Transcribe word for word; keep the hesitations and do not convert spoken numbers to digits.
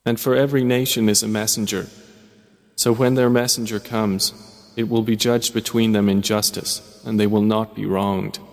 And for every nation is a messenger. So when their messenger comes, it will be judged between them in justice, and they will not be wronged.